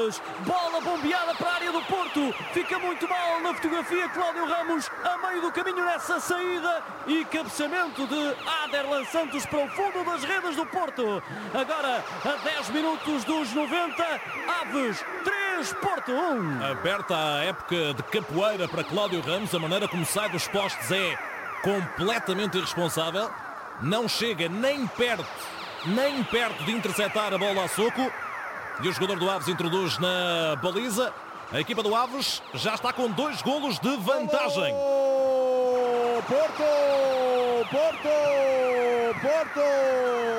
Aves, bola bombeada para a área do Porto, fica muito mal na fotografia Cláudio Ramos, a meio do caminho nessa saída, e cabeceamento de Aderlan Santos para o fundo das redes do Porto. Agora, a 10 minutos dos 90, Aves 3, Porto 1. Aberta a época de capoeira para Cláudio Ramos, a maneira como sai dos postes é completamente irresponsável, não chega nem perto de interceptar a bola a soco, e o jogador do Aves introduz na baliza. A equipa do Aves já está com 2 golos de vantagem. Porto!